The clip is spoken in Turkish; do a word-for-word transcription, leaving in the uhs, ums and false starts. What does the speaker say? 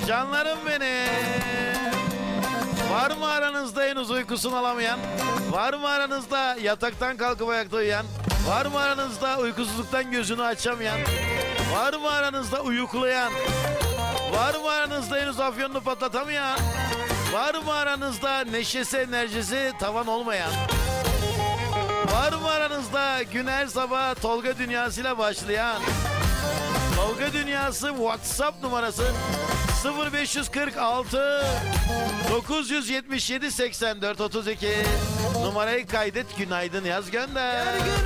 Canlarım benim. Var mı aranızda henüz uykusunu alamayan? Var mı aranızda yataktan kalkıp ayakta uyuyan? Var mı aranızda uykusuzluktan gözünü açamayan? Var mı aranızda uyuklayan? Var mı aranızda henüz afyonunu patlatamayan? Var mı aranızda neşesi enerjisi tavan olmayan? Var mı aranızda gün her sabah Tolga dünyasıyla başlayan? Tolga dünyası WhatsApp numarası sıfır beş kırk altı dokuz yetmiş yedi seksen dört otuz iki. Numarayı kaydet, günaydın yaz, gönder.